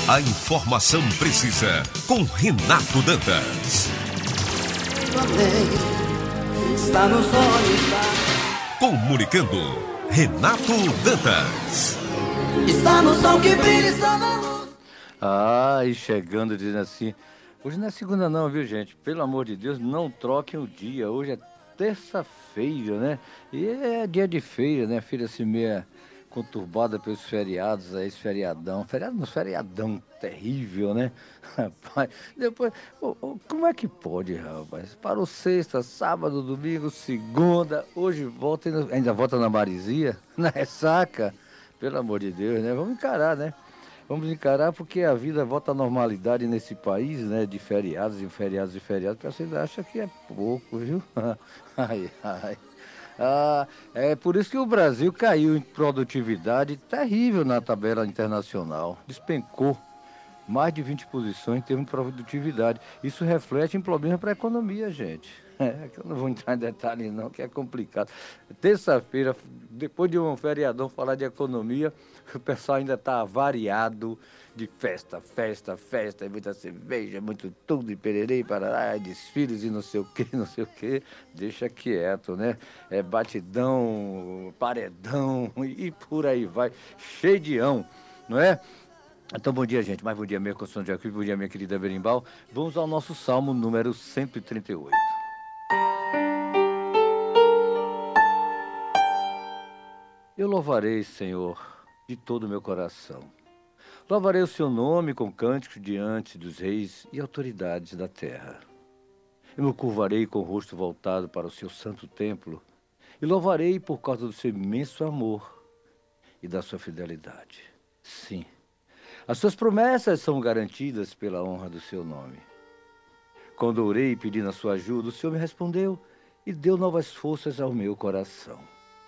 A informação precisa com Renato Dantas. Está no sol, Comunicando, Renato Dantas. está no sol que brilha, está na luz. E chegando dizendo assim, hoje não é segunda não, viu gente? Pelo amor de Deus, não troquem o dia. Hoje é terça-feira, né? E é dia de feira, né? Feira assim meia conturbada pelos feriados, aí esse feriadão. Feriadão terrível, né? Rapaz, depois, como é que pode, rapaz? Parou sexta, sábado, domingo, segunda, hoje volta, ainda volta na maresia, na ressaca. Pelo amor de Deus, né? Vamos encarar, né? Vamos encarar porque a vida volta à normalidade nesse país, né? De feriados e feriados e feriados. Vocês acham que é pouco, viu? Ai, ai. É por isso que o Brasil caiu em produtividade terrível na tabela internacional. Despencou mais de 20 posições em termos de produtividade. Isso reflete em problemas para a economia, gente. Que eu não vou entrar em detalhes não, que é complicado. Terça-feira, depois de um feriadão falar de economia, o pessoal ainda está variado de festa, muita cerveja, muito tudo, e pererei, parará, desfiles e não sei o que. Deixa quieto, né? É batidão, paredão e por aí vai, cheio de ão, não é? Então, bom dia, gente. Mais bom dia, minha construção de aqui. Bom dia, minha querida Berimbau. Vamos ao nosso salmo número 138. Eu louvarei, Senhor, de todo o meu coração. Louvarei o seu nome com cânticos diante dos reis e autoridades da terra. Eu me curvarei com o rosto voltado para o seu santo templo e louvarei por causa do seu imenso amor e da sua fidelidade. Sim. As suas promessas são garantidas pela honra do seu nome. Quando orei pedindo a sua ajuda, o Senhor me respondeu e deu novas forças ao meu coração.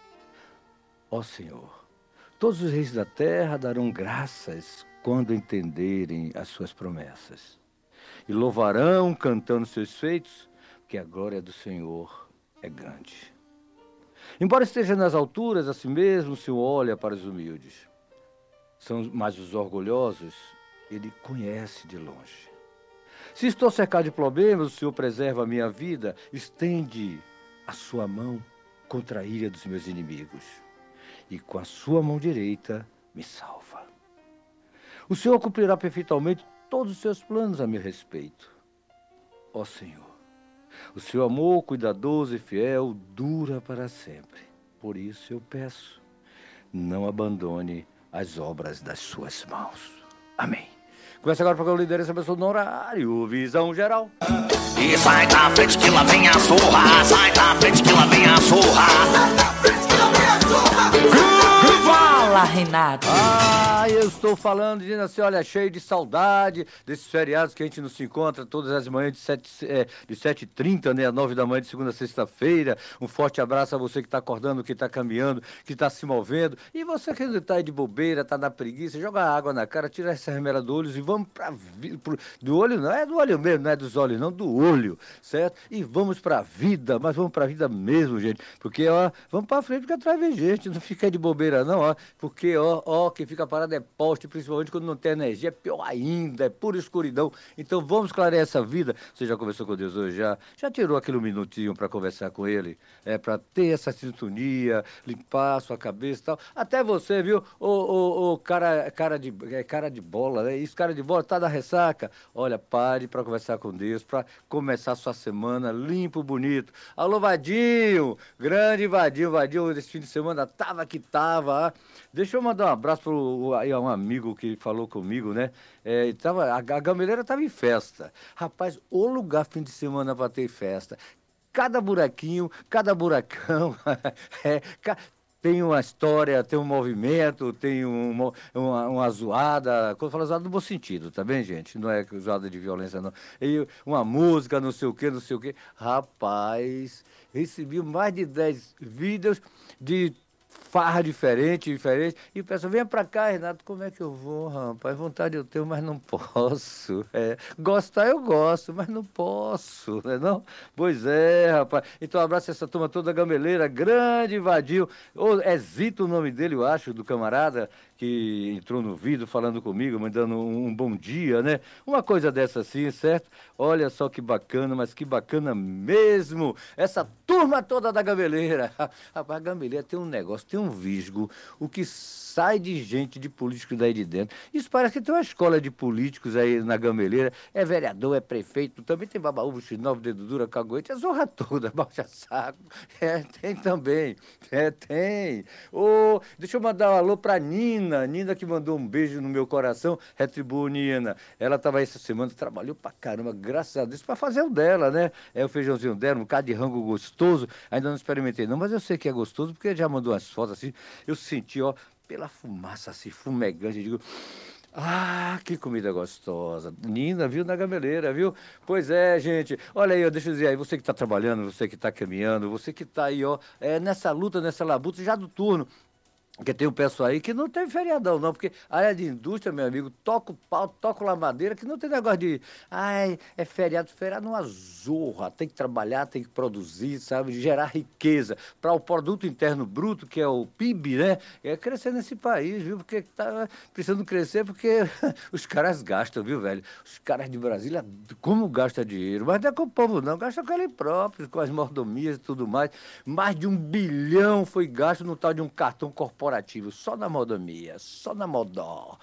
Ó Senhor, todos os reis da terra darão graças quando entenderem as suas promessas. E louvarão cantando seus feitos, porque a glória do Senhor é grande. Embora esteja nas alturas, assim mesmo o Senhor olha para os humildes. Mas os orgulhosos, ele conhece de longe. Se estou cercado de problemas, o Senhor preserva a minha vida, estende a sua mão contra a ira dos meus inimigos. E com a sua mão direita me salva. O Senhor cumprirá perfeitamente todos os seus planos a meu respeito. Ó Senhor, o seu amor cuidadoso e fiel dura para sempre. Por isso eu peço, não abandone as obras das suas mãos. Amém. Começa agora o programa Liderança Pessoa no horário, Visão Geral. E sai da frente que lá vem a surra, sai da frente que lá vem a surra. Sai da frente que lá vem a surra. Fala, Renato. Eu estou falando, dizendo assim, olha, cheio de saudade desses feriados que a gente não se encontra todas as manhãs de 7h30, né, às 9 da manhã de segunda a sexta-feira. Um forte abraço a você que está acordando, que está caminhando, que está se movendo. E você que está aí de bobeira, está na preguiça, joga água na cara, tira essa remela do olho e vamos para do olho não, é do olho mesmo, não é dos olhos não, do olho, certo? E vamos para a vida, mas vamos para a vida mesmo, gente. Porque, ó, vamos para frente porque atrás vem gente, não fica aí de bobeira não, ó. Porque, quem fica parado é poste, principalmente quando não tem energia, é pior ainda, é pura escuridão. Então vamos clarear essa vida. Você já conversou com Deus hoje? Já tirou aquele minutinho para conversar com Ele? Para ter essa sintonia, limpar a sua cabeça e tal. Até você, viu? Cara de bola, né? Isso, cara de bola, tá da ressaca. Olha, pare para conversar com Deus, para começar a sua semana limpo, bonito. Alô, Vadinho! Grande Vadinho, esse fim de semana tava que tava. Deixa eu mandar um abraço para um amigo que falou comigo, né? A Gameleira estava em festa. Rapaz, o lugar fim de semana para ter festa. Cada buraquinho, cada buracão, tem uma história, tem um movimento, tem uma zoada. Quando eu falo zoada, no bom sentido, tá bem, gente? Não é zoada de violência, não. E uma música, não sei o quê. Rapaz, recebi mais de 10 vídeos de farra diferente. E o pessoal, venha pra cá, Renato, como é que eu vou, rapaz? Vontade eu tenho, mas não posso. Gostar eu gosto, mas não posso, né não? Pois é, rapaz. Então, um abraço a essa turma toda gameleira, grande Vadio. É Zito o nome dele, eu acho, do camarada que entrou no vídeo falando comigo, mandando um bom dia, né? Uma coisa dessa assim, certo? Olha só que bacana, mas que bacana mesmo. Essa turma toda da gameleira. Rapaz, a gameleira tem um negócio, tem um visgo, o que sai de gente, de políticos daí de dentro. Isso parece que tem uma escola de políticos aí na gameleira. É vereador, é prefeito, também tem babaúvo, xinove, dedo dura, cagoete, a zorra toda, baixa saco. Tem também. Tem. Deixa eu mandar um alô pra Nina que mandou um beijo no meu coração. Retribua, Nina. Ela estava aí essa semana, trabalhou pra caramba, graças a Deus, pra fazer o dela, né? É o feijãozinho dela, um bocado de rango gostoso. Ainda não experimentei não, mas eu sei que é gostoso, porque já mandou umas fotos assim. Eu senti, ó, pela fumaça assim, fumegante, eu digo... Ah, que comida gostosa. Nina, viu, na gameleira, viu? Pois é, gente. Olha aí, ó, deixa eu dizer aí, você que está trabalhando, você que está caminhando, você que está aí, ó, nessa luta, nessa labuta, já do turno. Porque tem um pessoal aí que não tem feriadão, não, porque a área de indústria, meu amigo, toca o pau, toca a madeira, que não tem negócio de, é feriado é uma zorra, tem que trabalhar, tem que produzir, sabe, gerar riqueza para o produto interno bruto, que é o PIB, né, crescer nesse país, viu, porque tá precisando crescer, porque os caras gastam, viu, velho, os caras de Brasília, como gastam dinheiro, mas não é com o povo não, gastam com ele próprio, com as mordomias e tudo mais de 1 bilhão foi gasto no tal de um cartão corporativo, só na mordomia, só na modó.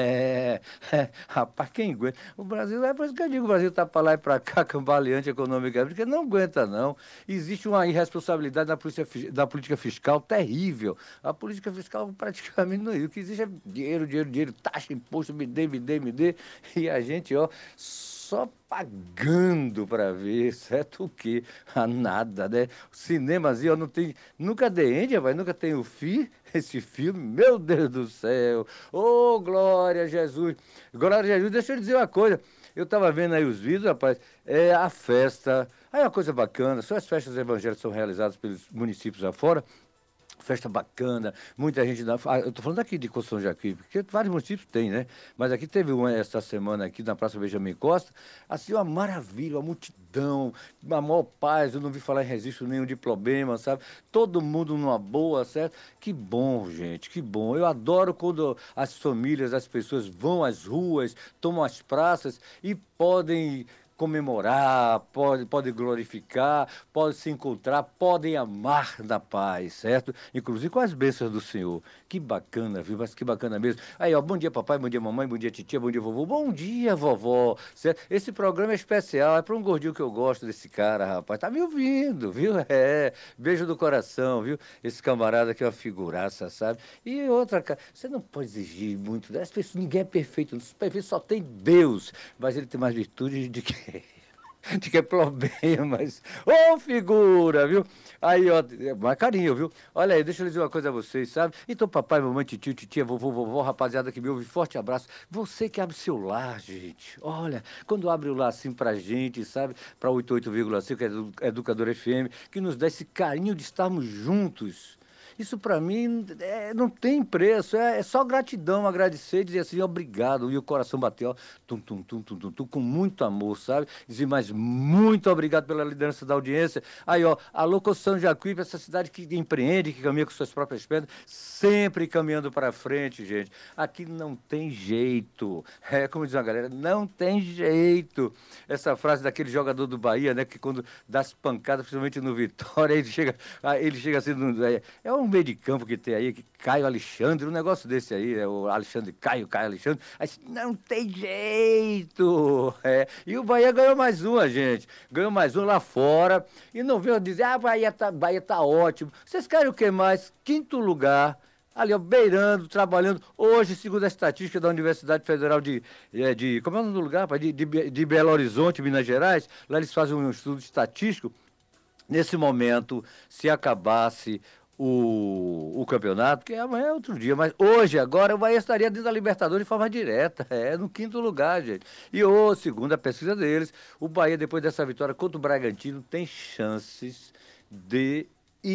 Rapaz, quem aguenta? O Brasil, é por isso que eu digo, o Brasil está para lá e para cá, cambaleante economicamente, porque não aguenta, não. Existe uma irresponsabilidade na política fiscal terrível. A política fiscal praticamente não existe. O que existe é dinheiro, taxa, imposto, me dê, e a gente, ó, só pagando para ver, certo o quê? Nada, né? O cinemazinho, ó, não tem... Nunca The End, vai, nunca tem o fim, esse filme, meu Deus do céu. Ô, glória a Jesus. Glória a Jesus, deixa eu dizer uma coisa. Eu estava vendo aí os vídeos, rapaz, a festa... Aí é uma coisa bacana, só as festas evangélicas são realizadas pelos municípios afora. Festa bacana, muita gente... eu estou falando aqui de Construção de Jacuípe, porque vários municípios tem, né? Mas aqui teve uma esta semana aqui na Praça Benjamin Costa, assim, uma maravilha, uma multidão, uma maior paz, eu não vi falar em registro nenhum de problema, sabe? Todo mundo numa boa, certo? Que bom, gente, que bom. Eu adoro quando as famílias, as pessoas vão às ruas, tomam as praças e podem... comemorar, pode glorificar, pode se encontrar, podem amar na paz, certo? Inclusive com as bênçãos do Senhor. Que bacana, viu? Mas que bacana mesmo. Aí, ó, bom dia papai, bom dia mamãe, bom dia titia, bom dia vovô, bom dia vovó, certo? Esse programa é especial, é para um gordinho que eu gosto desse cara, rapaz. Tá me ouvindo, viu? Beijo do coração, viu? Esse camarada que é uma figuraça, sabe? E outra, cara, você não pode exigir muito das pessoas, ninguém é perfeito, perfeito só tem Deus, mas ele tem mais virtude de que é problemas. Ô, figura, viu? Aí, ó, mais carinho, viu? Olha aí, deixa eu dizer uma coisa a vocês, sabe? Então, papai, mamãe, titio, titia, vovô, vovó, rapaziada que me ouve, forte abraço. Você que abre seu lar, gente. Olha, quando abre o lar assim pra gente, sabe? Pra 88,5, que é Educador FM, que nos dá esse carinho de estarmos juntos. Isso para mim não tem preço, é só gratidão, agradecer e dizer assim, obrigado. E o coração bateu, ó, tum, tum, tum, tum, tum, tum, com muito amor, sabe? Dizer, mas muito obrigado pela liderança da audiência. Aí, ó, alô, Construção de Jacuípe, essa cidade que empreende, que caminha com suas próprias pernas, sempre caminhando para frente, gente. Aqui não tem jeito. Como diz a galera, não tem jeito. Essa frase daquele jogador do Bahia, né, que quando dá as pancadas, principalmente no Vitória, ele chega assim, é um meio de campo que tem aí, que Caio Alexandre, um negócio desse aí, o Alexandre Caio Alexandre, aí, não tem jeito. E o Bahia ganhou mais uma, gente, ganhou mais um lá fora, e não veio dizer, Bahia tá ótimo. Vocês querem o que mais? 5º lugar, ali, ó, beirando, trabalhando, hoje, segundo a estatística da Universidade Federal como é o nome do lugar, de Belo Horizonte, Minas Gerais, lá eles fazem um estudo estatístico. Nesse momento, se acabasse o campeonato, que amanhã é outro dia, mas hoje, agora, o Bahia estaria dentro da Libertadores de forma direta, no 5º lugar, gente. E segundo a pesquisa deles, o Bahia, depois dessa vitória contra o Bragantino, tem chances de ir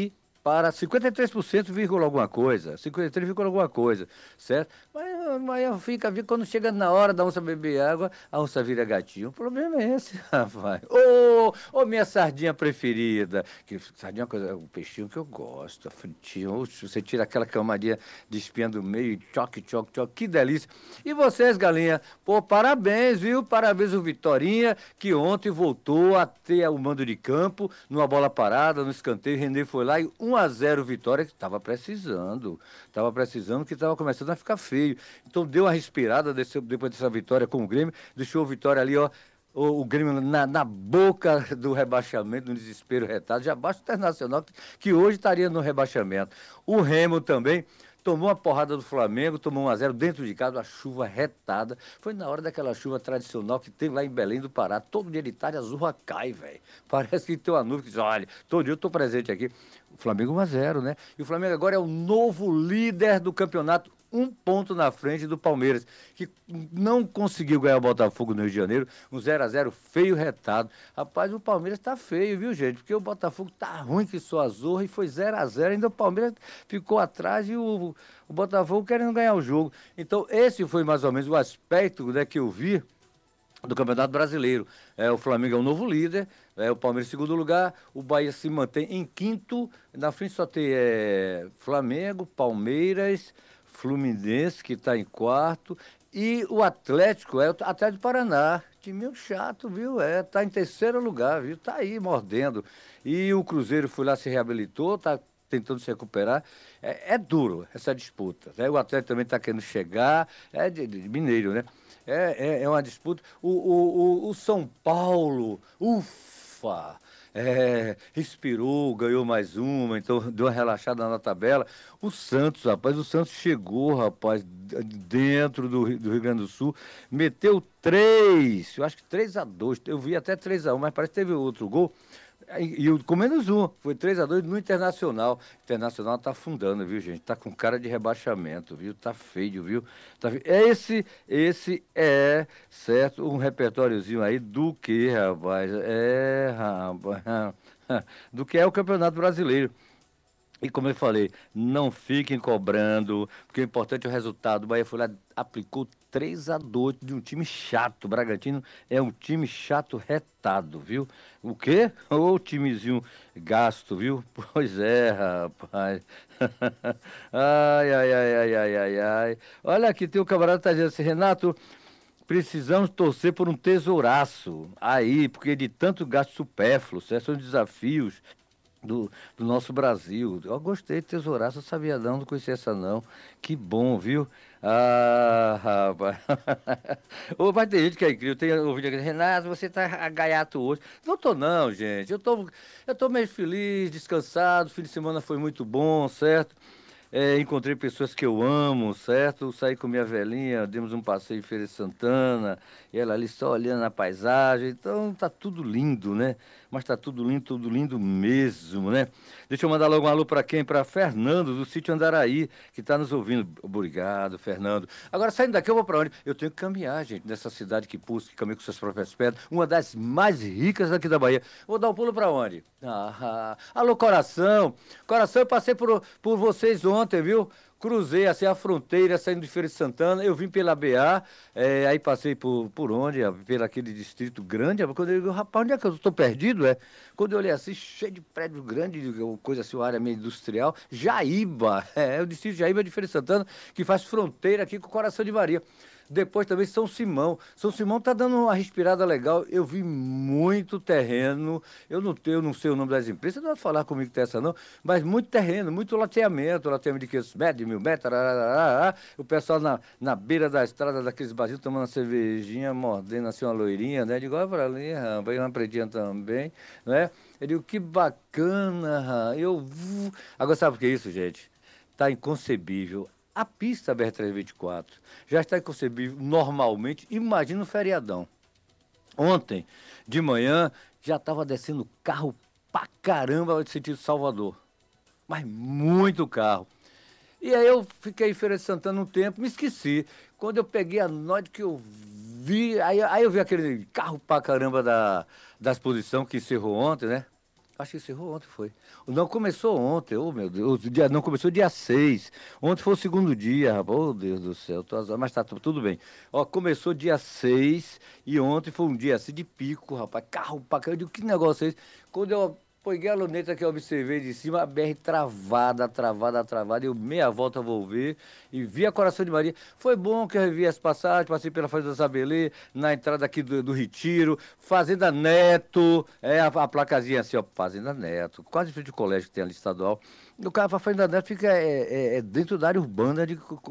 para 53%, vírgula alguma coisa, 53, alguma coisa, certo? Mas fica, quando chega na hora da onça beber água, a onça vira gatinho. O problema é esse, rapaz. Ô, minha sardinha preferida, que sardinha é uma coisa, um peixinho que eu gosto, fritinho. Oxe, você tira aquela camadinha de espinha do meio e choque, que delícia. E vocês, galinha, pô, parabéns, viu? Parabéns o Vitorinha, que ontem voltou a ter o mando de campo, numa bola parada, no escanteio, René foi lá e 1-0 Vitória, que estava precisando, que estava começando a ficar feio. Então deu uma respirada depois dessa vitória com o Grêmio, deixou o Vitória ali, ó, o Grêmio na boca do rebaixamento, no desespero retado, já basta o Internacional, que hoje estaria no rebaixamento. O Remo também tomou uma porrada do Flamengo, tomou 1-0 dentro de casa, a chuva retada. Foi na hora daquela chuva tradicional que teve lá em Belém do Pará. Todo dia de tarde a zurra cai, velho. Parece que tem uma nuvem que diz, olha, todo dia eu tô presente aqui. O Flamengo 1-0, né? E o Flamengo agora é o novo líder do campeonato, 1 ponto na frente do Palmeiras, que não conseguiu ganhar o Botafogo no Rio de Janeiro, um 0-0 feio, retado. Rapaz, o Palmeiras tá feio, viu, gente? Porque o Botafogo tá ruim que só a zorra e foi 0-0, ainda o Palmeiras ficou atrás e o Botafogo querendo ganhar o jogo. Então, esse foi mais ou menos o aspecto, né, que eu vi do Campeonato Brasileiro. O Flamengo é o novo líder, o Palmeiras em segundo lugar, o Bahia se mantém em quinto, na frente só tem Flamengo, Palmeiras, Fluminense, que está em quarto, e o Atlético, o Atlético do Paraná, time chato, viu? Tá em terceiro lugar, viu? Tá aí mordendo. E o Cruzeiro foi lá, se reabilitou, tá tentando se recuperar. É duro essa disputa, né? O Atlético também está querendo chegar, de mineiro, né? É uma disputa. O São Paulo, ufa! Respirou, ganhou mais uma, então deu uma relaxada na tabela. O Santos, rapaz, chegou, rapaz, dentro do Rio Grande do Sul, meteu 3, eu acho que 3-2, eu vi até 3-1, mas parece que teve outro gol. Com menos um, foi 3-2 no Internacional. O Internacional tá afundando, viu, gente? Tá com cara de rebaixamento, viu? Tá feio, viu? Esse é, certo, um repertóriozinho aí do que, rapaz? Rapaz, do que é o Campeonato Brasileiro. E como eu falei, não fiquem cobrando, porque o importante é o resultado. O Bahia foi lá, aplicou 3-2 de um time chato. O Bragantino é um time chato retado, viu? O quê? Ô timezinho gasto, viu? Pois é, rapaz. Ai. Olha aqui, tem um camarada que tá dizendo assim, Renato, precisamos torcer por um tesouraço aí, porque de tanto gasto supérfluo, são desafios do nosso Brasil. Eu gostei de tesouraço, eu sabia não conhecia essa não. Que bom, viu? Rapaz. Vai ter gente que é incrível. Tem ouvido aqui, Renato, você tá gaiato hoje. Não tô não, gente. Eu tô meio feliz, descansado. O fim de semana foi muito bom, certo? Encontrei pessoas que eu amo, certo? Saí com minha velhinha, demos um passeio em Feira de Santana, e ela ali só olhando a paisagem, então tá tudo lindo, né? Mas tá tudo lindo mesmo, né? Deixa eu mandar logo um alô para quem? Para Fernando, do sítio Andaraí, que tá nos ouvindo. Obrigado, Fernando. Agora, saindo daqui, eu vou para onde? Eu tenho que caminhar, gente, nessa cidade que pulsa, que caminha com suas próprias pedras, uma das mais ricas daqui da Bahia. Vou dar um pulo para onde? Alô, Coração. Coração, eu passei por vocês ontem, viu? Cruzei assim a fronteira, saindo de Feira de Santana, eu vim pela BA, aí passei por onde? Pelo aquele distrito grande, quando eu digo, rapaz, onde é que eu estou perdido, Quando eu olhei assim, cheio de prédio grande, coisa assim, uma área meio industrial, Jaíba, o distrito de Jaíba de Feira de Santana, que faz fronteira aqui com o Coração de Maria. Depois também São Simão. São Simão tá dando uma respirada legal. Eu vi muito terreno. Eu não sei o nome das empresas, não vai falar comigo que tem essa não, mas muito terreno, muito loteamento de 500 metros, de 1000 metros, o pessoal na beira da estrada daqueles barzinhos tomando uma cervejinha, mordendo assim uma loirinha, né? De igual para ali, rapaz, uma pretinha também, né? Eu digo, que bacana, Agora sabe o que é isso, gente? Tá inconcebível. A pista BR-324 já está inconcebível normalmente, imagina o feriadão. Ontem, de manhã, já estava descendo carro pra caramba no sentido Salvador. Mas muito carro. E aí eu fiquei em Feira de Santana um tempo, me esqueci. Quando eu peguei a noite que eu vi, aí eu vi aquele carro pra caramba da exposição que encerrou ontem, né? Acho que encerrou ontem, foi. Não começou ontem, oh meu Deus, não começou dia 6. Ontem foi o segundo dia, rapaz. Oh Deus do céu, mas tá tudo bem. Ó, começou dia 6 e ontem foi um dia assim de pico, rapaz. Carro pra cá. Eu digo, que negócio é esse? Quando eu peguei a luneta que eu observei de cima, a BR travada. Eu meia volta vou ver e vi a Coração de Maria. Foi bom que eu revi as passagens, passei pela Fazenda Zabelê, na entrada aqui do Retiro, Fazenda Neto, a placazinha assim, ó, Fazenda Neto, quase frente ao colégio que tem ali estadual. O cara para Fazenda Neto fica dentro da área urbana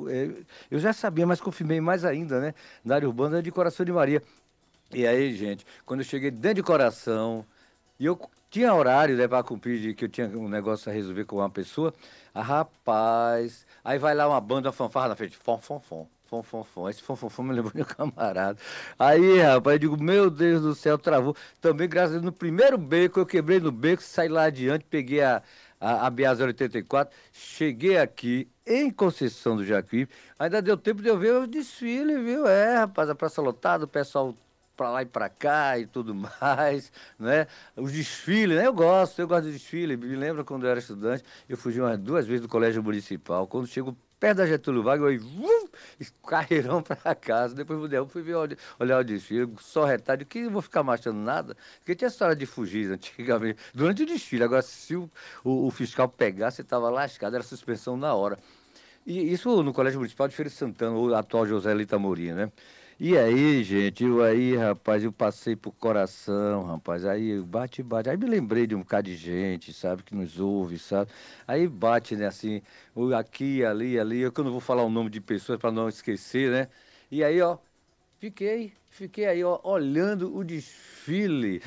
eu já sabia, mas confirmei mais ainda, né? Da área urbana de Coração de Maria. E aí, gente, quando eu cheguei dentro de Coração, e eu tinha horário, né, para cumprir, que eu tinha um negócio a resolver com uma pessoa. Ah, rapaz, aí vai lá uma banda, uma fanfarra na frente, fom, fom, fom. Fom, fom, fom. Esse fom, fom, fom me lembrou de um camarada. Aí, rapaz, eu digo, meu Deus do céu, travou. Também, graças a Deus, no primeiro beco, eu quebrei no beco, saí lá adiante, peguei a BA-084, cheguei aqui em Conceição do Jacuípe. Ainda deu tempo de eu ver o desfile, viu? Rapaz, a praça lotada, o pessoal pra lá e pra cá e tudo mais, né? Os desfiles, né? Eu gosto de desfile. Me lembro quando eu era estudante, eu fugi umas 2 vezes do colégio municipal. Quando chego perto da Getúlio Vargas, carreirão pra casa. Depois fui ver, olhar o desfile, só retalho, que não vou ficar marchando nada. Porque tinha história de fugir antigamente, durante o desfile. Agora, se o fiscal pegasse, você tava lascado, era suspensão na hora. E isso no Colégio Municipal de Feira de Santana, o atual José Lita Amorim, né? E aí, gente, rapaz, eu passei por Coração, rapaz, aí bate, aí me lembrei de um bocado de gente, sabe, que nos ouve, sabe, aí bate, né, assim, aqui, ali, eu que eu não vou falar o nome de pessoas para não esquecer, né, e aí, ó, fiquei aí, ó, olhando o desfile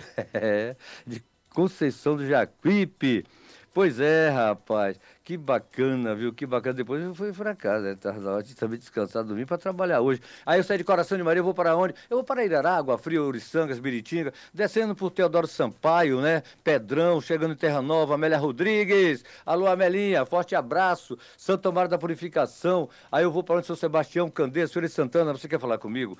de Conceição do Jacuípe. Pois é, rapaz, que bacana, viu? Que bacana. Depois eu fui pra casa, né? Tava na hora de também descansar, dormir pra trabalhar hoje. Aí eu saí de Coração de Maria, eu vou para onde? Eu vou para Irará, Água Fria, Uruçangas, Biritinga, descendo por Teodoro Sampaio, né? Pedrão, chegando em Terra Nova, Amélia Rodrigues. Alô, Amelinha, forte abraço. Santo Amaro da Purificação. Aí eu vou para onde? São Sebastião, Candeias, Feira de Santana. Você quer falar comigo?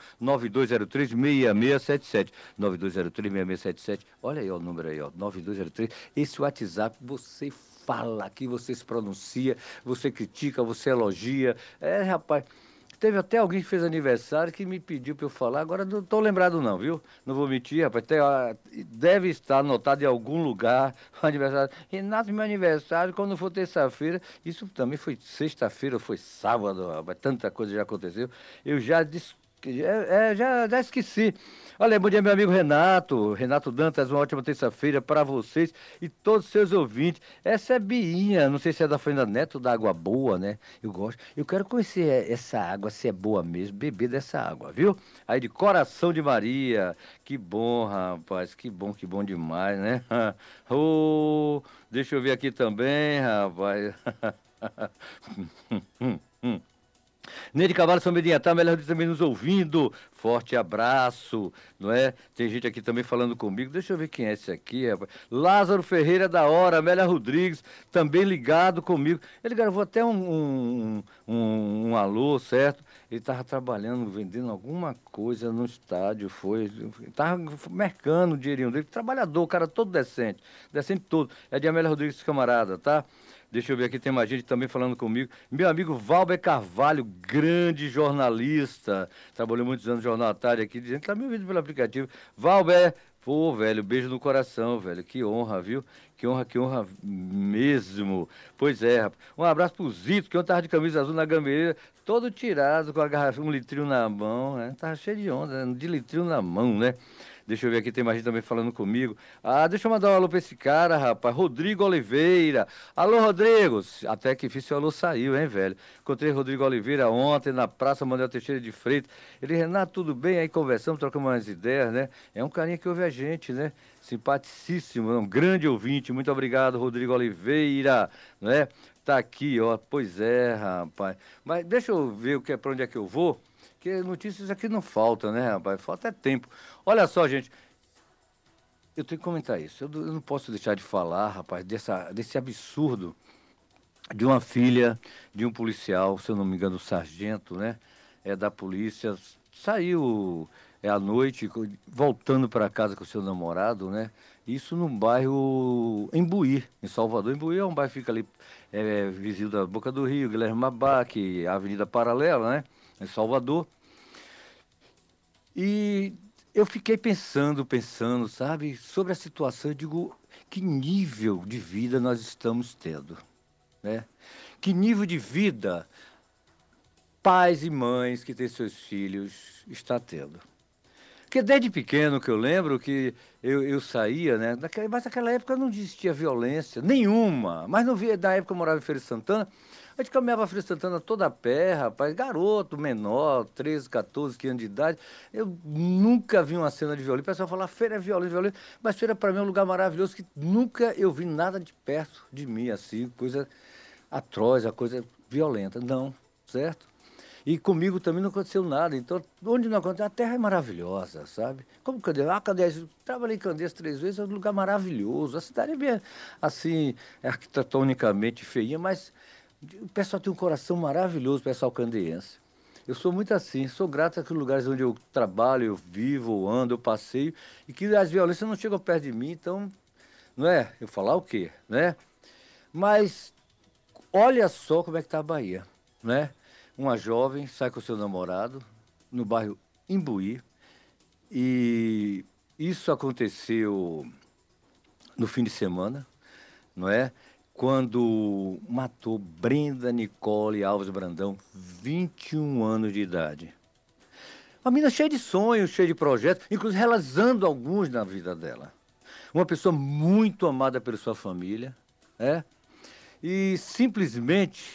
9203-6677. 9203-6677. Olha aí ó, o número aí, ó. 9203. Esse WhatsApp, você fala aqui, você se pronuncia, você critica, você elogia. Rapaz, teve até alguém que fez aniversário que me pediu para eu falar, agora não estou lembrado não, viu? Não vou mentir, rapaz, deve estar anotado em algum lugar o aniversário. Renato, meu aniversário, quando for terça-feira, isso também foi sexta-feira, foi sábado, rapaz, tanta coisa já aconteceu, eu já já esqueci. Olha, bom dia, meu amigo Renato Dantas, uma ótima terça-feira para vocês e todos os seus ouvintes. Essa é Biinha, não sei se é da Fazenda Neto, da Água Boa, né? Eu gosto. Eu quero conhecer essa água, se é boa mesmo, beber dessa água, viu? Aí de Coração de Maria. Que bom, rapaz, que bom demais, né? Deixa eu ver aqui também, rapaz. Neide Cavalo, São Mediatá, melhor também nos ouvindo. Forte abraço, não é? Tem gente aqui também falando comigo. Deixa eu ver quem é esse aqui, rapaz. Lázaro Ferreira da Hora, Amélia Rodrigues, também ligado comigo. Ele gravou até um alô, certo? Ele estava trabalhando, vendendo alguma coisa no estádio, estava mercando o dinheirinho dele. Trabalhador, cara todo decente todo. É de Amélia Rodrigues, camarada, tá? Deixa eu ver aqui, tem mais gente também falando comigo. Meu amigo Valber Carvalho, grande jornalista. Trabalhou muitos anos no Jornal à Tarde aqui, dizendo que tá me ouvindo pelo aplicativo. Valber, pô, velho, beijo no coração, velho. Que honra, viu? Que honra mesmo. Pois é, rapaz. Um abraço pro Zito, que ontem tava de camisa azul na gambeira, todo tirado, com a garrafa, um litrinho na mão, né? Tava cheio de onda, né? De litrinho na mão, né? Deixa eu ver aqui, tem mais gente também falando comigo. Deixa eu mandar um alô pra esse cara, rapaz. Rodrigo Oliveira. Alô, Rodrigo. Até que difícil o alô saiu, hein, velho? Encontrei Rodrigo Oliveira ontem na Praça Manuel Teixeira de Freitas. Ele, Renato, tudo bem? Aí conversamos, trocamos umas ideias, né? É um carinha que ouve a gente, né? Simpaticíssimo, um grande ouvinte. Muito obrigado, Rodrigo Oliveira, né? Tá aqui, ó. Pois é, rapaz. Mas deixa eu ver pra onde é que eu vou. Porque notícias aqui não faltam, né, rapaz? Falta tempo. Olha só, gente. Eu tenho que comentar isso. Eu não posso deixar de falar, rapaz, desse absurdo de uma filha de um policial, se eu não me engano, sargento, né? Da polícia. Saiu à noite, voltando para casa com o seu namorado, né? Isso num bairro Embuí, em Salvador. Embuí é um bairro que fica ali, vizinho da Boca do Rio, Guilherme Mabac, a Avenida Paralela, né? Em Salvador. E eu fiquei pensando, sabe, sobre a situação. Eu digo, que nível de vida nós estamos tendo, né? Que nível de vida pais e mães que têm seus filhos está tendo. Porque desde pequeno que eu lembro que eu saía, né? Mas naquela época não existia violência nenhuma. Mas não via, na época eu morava em Feira de Santana, a gente caminhava a Feira de Santana toda a pé, rapaz, garoto, menor, 13, 14, 15 anos de idade. Eu nunca vi uma cena de violência. O pessoal fala, feira é violência, violência. Mas feira para mim é um lugar maravilhoso que nunca eu vi nada de perto de mim, assim, coisa atroz, a coisa violenta. Não, certo? E comigo também não aconteceu nada. Então, onde não aconteceu, a terra é maravilhosa, sabe? Como Candeias? Candeias, trabalhei em Candeias 3 vezes, é um lugar maravilhoso. A cidade é bem, assim, arquitetonicamente feinha, mas o pessoal tem um coração maravilhoso, o pessoal candeiense. Eu sou muito assim, sou grato àqueles lugares onde eu trabalho, eu vivo, eu ando, eu passeio, e que as violências não chegam perto de mim, então, não é? Eu falar o quê, né? Mas, olha só como é que está a Bahia, né? Uma jovem sai com seu namorado no bairro Imbuí e isso aconteceu no fim de semana, não é? Quando matou Brenda Nicole Alves Brandão, 21 anos de idade. Uma menina cheia de sonhos, cheia de projetos, inclusive realizando alguns na vida dela. Uma pessoa muito amada pela sua família, e simplesmente,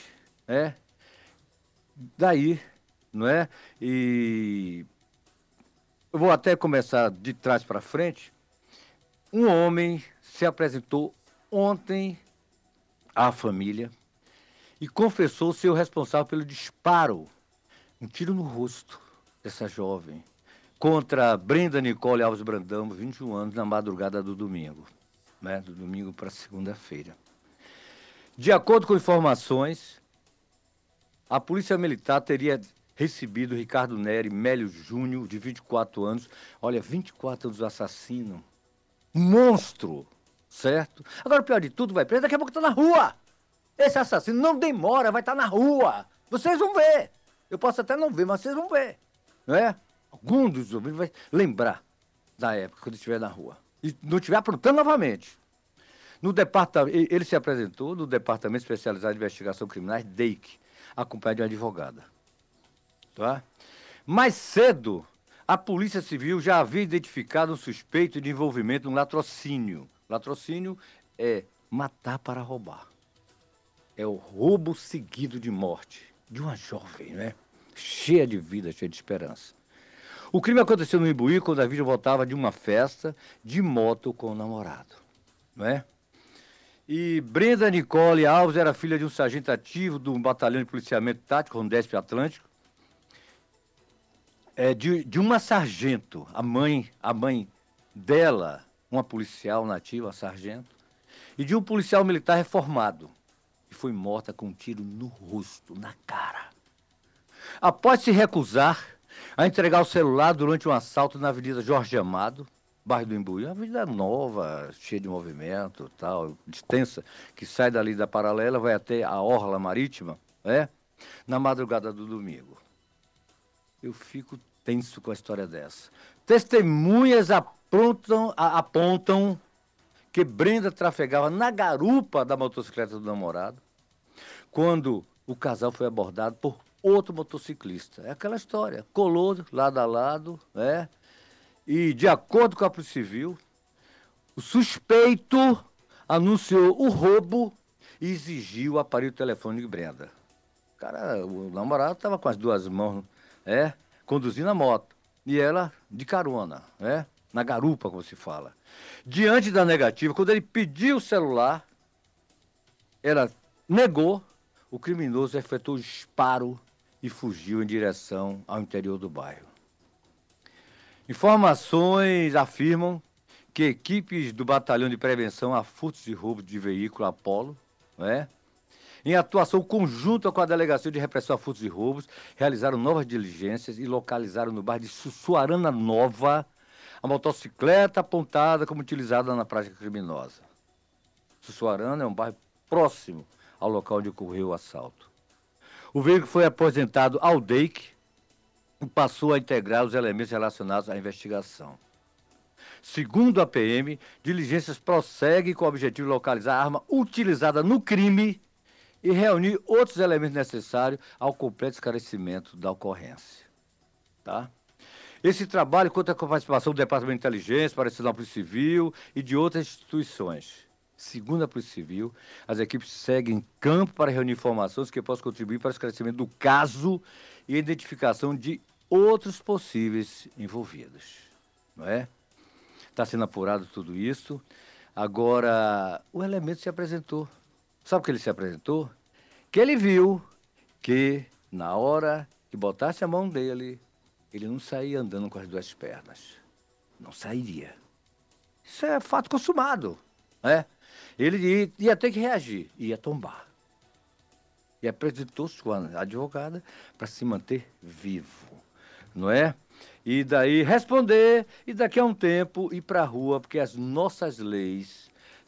daí, não é? E eu vou até começar de trás para frente. Um homem se apresentou ontem à família e confessou ser o responsável pelo disparo, um tiro no rosto dessa jovem, contra Brenda Nicole Alves Brandão, 21 anos, na madrugada do domingo, né? Do domingo para segunda-feira. De acordo com informações, a Polícia Militar teria recebido Ricardo Nery Mélio Júnior, de 24 anos. Olha, 24 anos assassino. Monstro, certo? Agora, o pior de tudo, vai preso, daqui a pouco está na rua. Esse assassino não demora, vai estar na rua. Vocês vão ver. Eu posso até não ver, mas vocês vão ver. Não é? Algum dos ouvintes vai lembrar da época, quando estiver na rua. E não estiver aprontando novamente. No departamento, ele se apresentou no Departamento Especializado de Investigação Criminais, DEIC, acompanhado de uma advogada. Tá? Mais cedo, a Polícia Civil já havia identificado um suspeito de envolvimento no latrocínio. Latrocínio é matar para roubar. É o roubo seguido de morte de uma jovem, né? Cheia de vida, cheia de esperança. O crime aconteceu no Imbuí, quando a vítima voltava de uma festa de moto com o namorado, não é? E Brenda Nicole Alves era filha de um sargento ativo do Batalhão de Policiamento Tático, Rondesp Atlântico, de uma sargento, a mãe dela, uma policial nativa, uma sargento, e de um policial militar reformado, que foi morta com um tiro no rosto, na cara. Após se recusar a entregar o celular durante um assalto na Avenida Jorge Amado, bairro do Imbuí, uma avenida nova, cheia de movimento, tal, extensa, que sai dali da Paralela, vai até a Orla Marítima, na madrugada do domingo. Eu fico tenso com a história dessa. Testemunhas apontam que Brenda trafegava na garupa da motocicleta do namorado quando o casal foi abordado por outro motociclista. É aquela história. Colou lado a lado, E, de acordo com a Polícia Civil, o suspeito anunciou o roubo e exigiu o aparelho telefônico de Brenda. O namorado estava com as duas mãos, conduzindo a moto. E ela de carona, na garupa, como se fala. Diante da negativa, quando ele pediu o celular, ela negou, o criminoso efetuou o disparo e fugiu em direção ao interior do bairro. Informações afirmam que equipes do Batalhão de Prevenção a Furtos e Roubos de Veículo Apolo, em atuação conjunta com a Delegacia de Repressão a Furtos e Roubos, realizaram novas diligências e localizaram no bairro de Sussuarana Nova a motocicleta apontada como utilizada na prática criminosa. Sussuarana é um bairro próximo ao local onde ocorreu o assalto. O veículo foi apresentado ao DEIC e passou a integrar os elementos relacionados à investigação. Segundo a PM, diligências prosseguem com o objetivo de localizar a arma utilizada no crime e reunir outros elementos necessários ao completo esclarecimento da ocorrência. Tá? Esse trabalho conta com a participação do Departamento de Inteligência, Parecida da Polícia Civil e de outras instituições. Segundo a Polícia Civil, as equipes seguem em campo para reunir informações que possam contribuir para o esclarecimento do caso e a identificação de outros possíveis envolvidos. Não é? Está sendo apurado tudo isso. Agora, o elemento se apresentou. Sabe o que ele se apresentou? Que ele viu que, na hora que botasse a mão dele, ele não saía andando com as duas pernas. Não sairia. Isso é fato consumado. Né? Ele ia ter que reagir, ia tombar. E apresentou-se com a advogada para se manter vivo. Não é? E daí responder, e daqui a um tempo ir para a rua, porque as nossas leis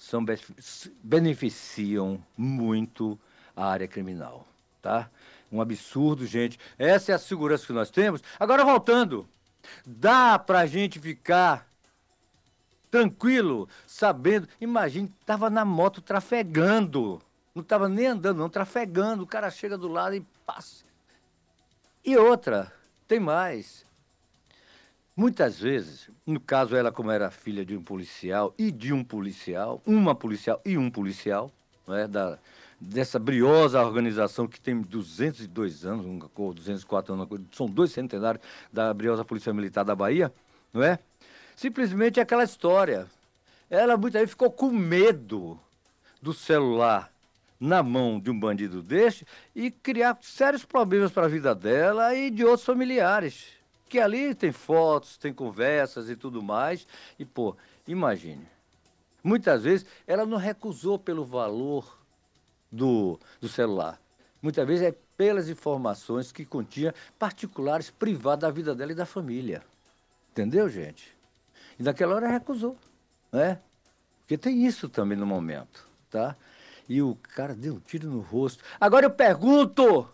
beneficiam muito a área criminal, tá? Um absurdo, gente. Essa é a segurança que nós temos. Agora, voltando, dá para a gente ficar tranquilo, sabendo, imagine, estava na moto trafegando, não estava nem andando, não, trafegando, o cara chega do lado e passa. E outra, tem mais. Muitas vezes, no caso ela como era filha de um policial e de um policial, uma policial e um policial, não é, dessa briosa organização que tem 202 anos, 204 anos, são 2 centenários da briosa Polícia Militar da Bahia, não é? Simplesmente aquela história. Ela muitas vezes ficou com medo do celular na mão de um bandido deste e criar sérios problemas para a vida dela e de outros familiares. Que ali tem fotos, tem conversas e tudo mais. E, pô, imagine. Muitas vezes ela não recusou pelo valor do celular. Muitas vezes é pelas informações que continha particulares, privadas da vida dela e da família. Entendeu, gente? E naquela hora recusou, né? Porque tem isso também no momento, tá? E o cara deu um tiro no rosto. Agora eu pergunto,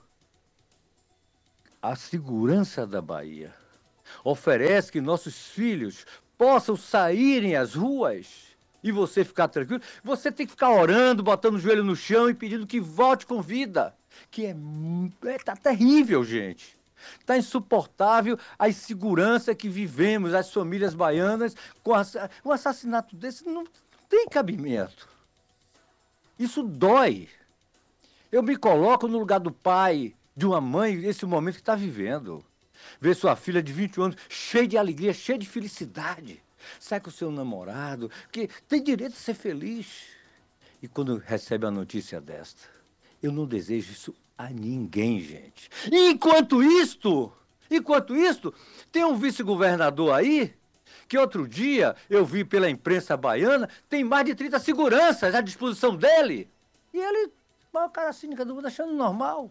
a segurança da Bahia oferece que nossos filhos possam saírem às ruas e você ficar tranquilo? Você tem que ficar orando, botando o joelho no chão e pedindo que volte com vida. Que tá terrível, gente. Está insuportável a insegurança que vivemos, as famílias baianas, com um assassinato desse não tem cabimento. Isso dói. Eu me coloco no lugar do pai, de uma mãe, nesse momento que está vivendo. Ver sua filha de 21 anos cheia de alegria, cheia de felicidade. Sai com o seu namorado, que tem direito a ser feliz. E quando recebe a notícia desta, eu não desejo isso a ninguém, gente. E enquanto isto, tem um vice-governador aí, que outro dia eu vi pela imprensa baiana, tem mais de 30 seguranças à disposição dele. E ele, o cara cínica do mundo, achando normal.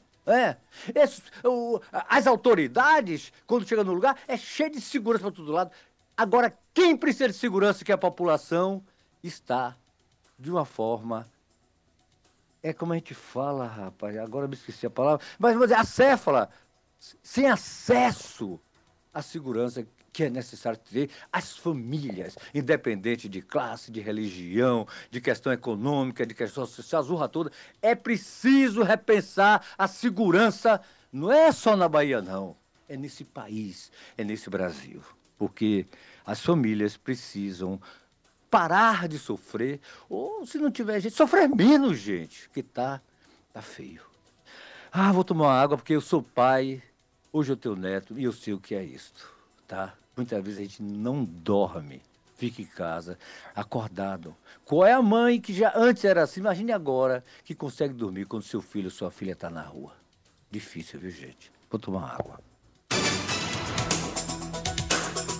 As autoridades, quando chega no lugar, é cheio de segurança para todo lado. Agora, quem precisa de segurança, que é a população, está de uma forma... É como a gente fala, rapaz, agora eu me esqueci a palavra, mas vou dizer, acéfala, sem acesso à segurança que é necessário ter as famílias, independente de classe, de religião, de questão econômica, de questão social, a zurra toda. É preciso repensar a segurança, não é só na Bahia, não. É nesse país, é nesse Brasil. Porque as famílias precisam parar de sofrer, ou se não tiver gente, sofrer menos, gente, que tá feio. Vou tomar uma água porque eu sou pai, hoje eu tenho neto e eu sei o que é isto, tá? Muitas vezes a gente não dorme, fica em casa, acordado. Qual é a mãe que já antes era assim, imagine agora, que consegue dormir quando seu filho ou sua filha tá na rua? Difícil, viu, gente? Vou tomar água.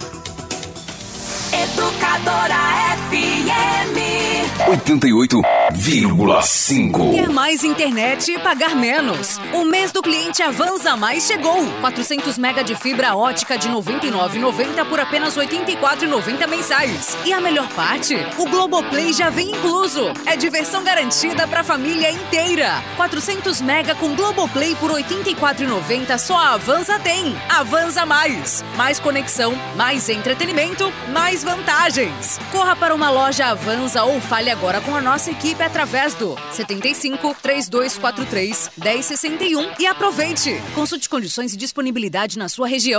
Educadora FM 88,9. 90,5. Quer mais internet e pagar menos? O mês do cliente Avanza Mais chegou. 400 mega de fibra ótica de R$ 99,90 por apenas R$ 84,90 mensais. E a melhor parte? O Globoplay já vem incluso. É diversão garantida para a família inteira. 400 mega com Globoplay por R$ 84,90 só a Avanza tem. Avanza Mais. Mais conexão, mais entretenimento, mais vantagens. Corra para uma loja Avanza ou fale agora com a nossa equipe através do 75 3243 1061 e aproveite. Consulte condições e disponibilidade na sua região.